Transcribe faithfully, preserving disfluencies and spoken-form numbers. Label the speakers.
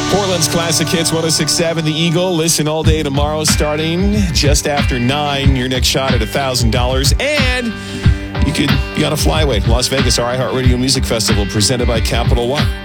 Speaker 1: Portland's Classic Hits one oh six point seven, The Eagle. Listen all day tomorrow starting just after nine. Your next shot at one thousand dollars. And you could be on a flyway. Las Vegas, our iHeartRadio Music Festival presented by Capital One.